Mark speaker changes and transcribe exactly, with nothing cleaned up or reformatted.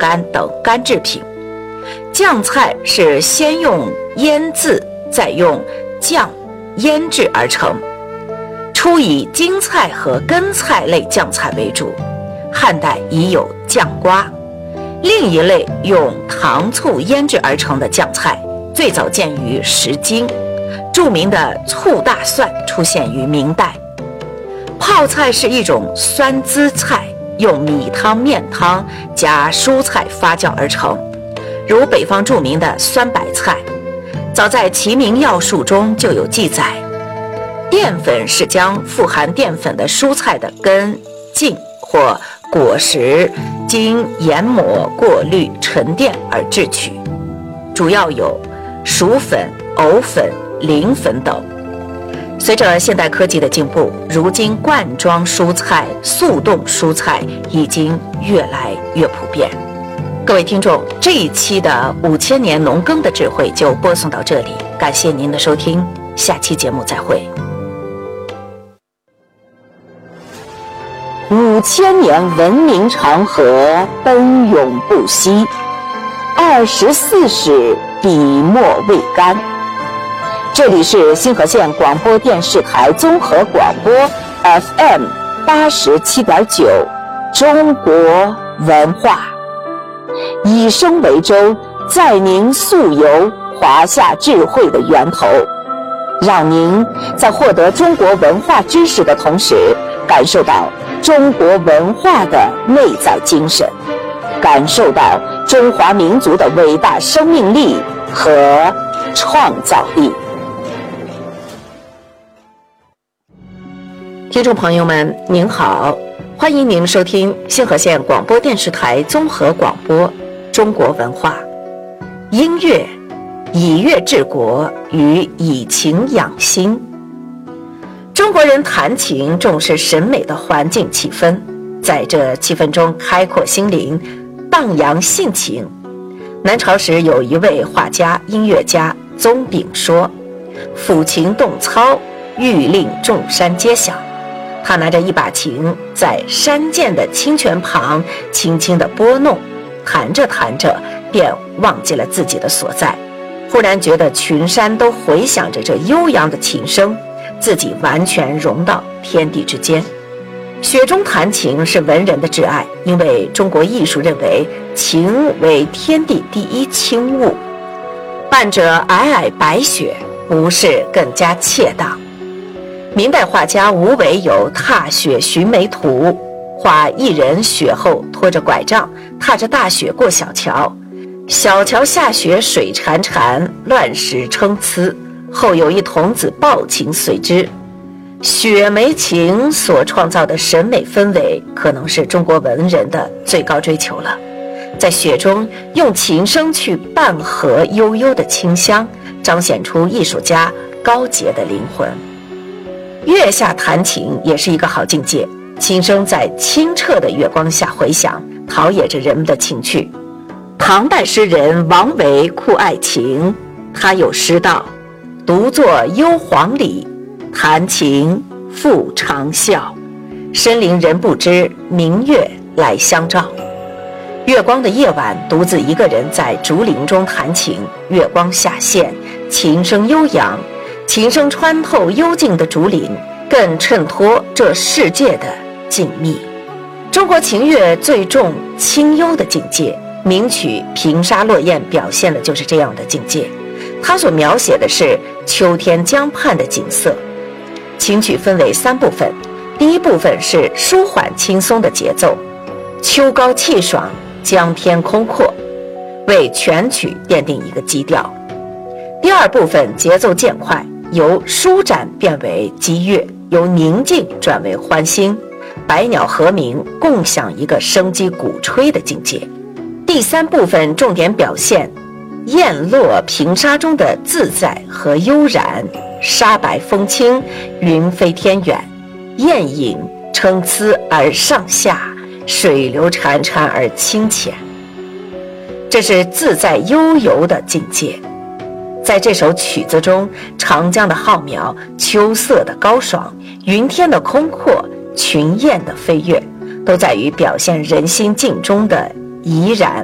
Speaker 1: 干等干制品。酱菜是先用腌渍，再用酱腌制而成，初以京菜和根菜类酱菜为主，汉代已有酱瓜。另一类用糖醋腌制而成的酱菜，最早见于《诗经》，著名的醋大蒜出现于明代。泡菜是一种酸滋菜，用米汤、面汤加蔬菜发酵而成，如北方著名的酸白菜。早在《齐民要术》中就有记载。淀粉是将富含淀粉的蔬菜的根、茎或果实经研磨、过滤、沉淀而制取，主要有薯粉、藕粉、磷粉等。随着现代科技的进步，如今罐装蔬菜、速冻蔬菜已经越来越普遍。各位听众，这一期的五千年农耕的智慧就播送到这里，感谢您的收听，下期节目再会。
Speaker 2: 五千年文明长河奔涌不息，二十四史笔墨未干。这里是新河县广播电视台综合广播 F M 八十七点九，中国文化，以声为舟，载您溯游华夏智慧的源头，让您在获得中国文化知识的同时，感受到中国文化的内在精神，感受到中华民族的伟大生命力和创造力。
Speaker 1: 听众朋友们您好，欢迎您收听新河县广播电视台综合广播中国文化。音乐以乐治国与以情养心。中国人弹琴重视审美的环境气氛，在这气氛中开阔心灵，荡扬性情。南朝时有一位画家音乐家宗炳说，抚琴动操，欲令众山皆响。他拿着一把琴，在山涧的清泉旁轻轻地拨弄，弹着弹着便忘记了自己的所在，忽然觉得群山都回响着这悠扬的琴声，自己完全融到天地之间。雪中弹琴是文人的挚爱，因为中国艺术认为琴为天地第一清物，伴着皑皑白雪，不是更加切当。明代画家吴伟有《踏雪寻梅图》，画一人雪后拖着拐杖，踏着大雪过小桥，小桥下雪水潺潺，乱石参差，后有一童子抱琴随之。雪梅琴所创造的审美氛围，可能是中国文人的最高追求了。在雪中用琴声去伴和悠悠的清香，彰显出艺术家高洁的灵魂。月下弹琴也是一个好境界，琴声在清澈的月光下回响，陶冶着人们的情趣。唐代诗人王维酷爱琴，他有诗道：独坐幽篁里，弹琴复长啸，深林人不知，明月来相照。月光的夜晚，独自一个人在竹林中弹琴，月光下陷，琴声悠扬，琴声穿透幽静的竹林，更衬托这世界的静谧。中国琴乐最重清幽的境界，名曲《平沙落雁》表现的就是这样的境界。它所描写的是秋天江畔的景色。琴曲分为三部分，第一部分是舒缓轻松的节奏，秋高气爽，江天空阔，为全曲奠定一个基调。第二部分节奏渐快，由舒展变为激越，由宁静转为欢欣，百鸟和鸣，共享一个生机鼓吹的境界。第三部分重点表现雁落平沙中的自在和悠然，沙白风轻，云飞天远，雁影参差而上下，水流潺潺而清浅，这是自在悠游的境界。在这首曲子中，长江的浩渺，秋色的高爽，云天的空阔，群雁的飞跃，都在于表现人心境中的怡然